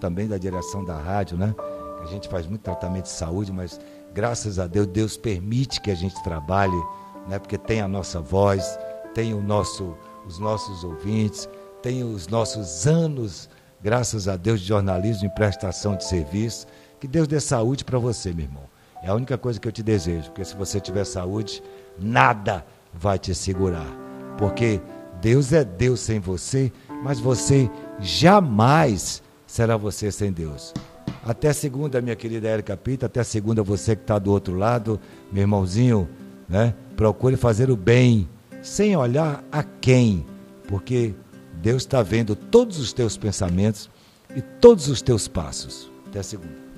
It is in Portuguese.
também da direção da rádio, né? A gente faz muito tratamento de saúde, mas graças a Deus, Deus permite que a gente trabalhe, né? Porque tem a nossa voz, tem os nossos ouvintes, tem os nossos anos, graças a Deus, de jornalismo e prestação de serviço. Que Deus dê saúde para você, meu irmão. É a única coisa que eu te desejo, porque se você tiver saúde, nada vai te segurar. Porque Deus é Deus sem você, mas você jamais será você sem Deus. Até segunda, minha querida Érica Pita, até segunda você que está do outro lado, meu irmãozinho, né? Procure fazer o bem, sem olhar a quem, porque Deus está vendo todos os teus pensamentos e todos os teus passos. Até segunda.